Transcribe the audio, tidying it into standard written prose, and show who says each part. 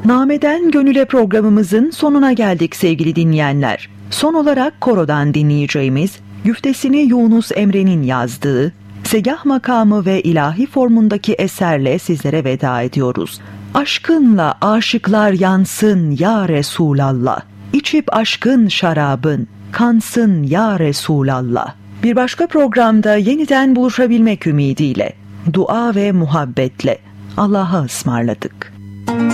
Speaker 1: Nameden Gönüle programımızın sonuna geldik sevgili dinleyenler. Son olarak korodan dinleyeceğimiz, güftesini Yunus Emre'nin yazdığı, segah makamı ve ilahi formundaki eserle sizlere veda ediyoruz. Aşkınla aşıklar yansın ya Resulallah, İçip aşkın şarabın kansın ya Resulallah. Bir başka programda yeniden buluşabilmek ümidiyle, dua ve muhabbetle Allah'a ısmarladık.